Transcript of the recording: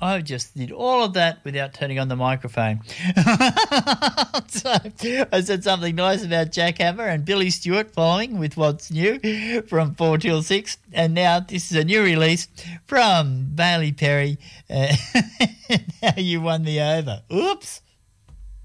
I just did all of that without turning on the microphone. So I said something nice about Jack Hammer and Billy Stewart following with What's New from 4 till 6. And now this is a new release from Bailey Perry. How You Won Me Over. Oops.